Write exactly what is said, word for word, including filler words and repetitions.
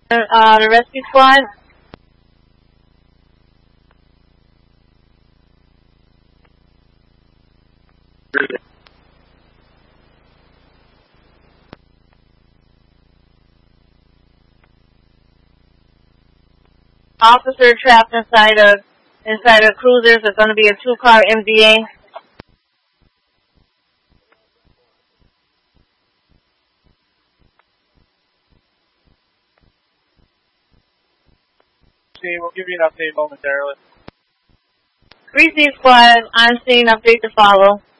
Uh, the rescue squad. Officer trapped inside a inside a cruiser. There's going to be a two-car M V A. See, we'll give you an update momentarily. three C squad, on scene, update to follow.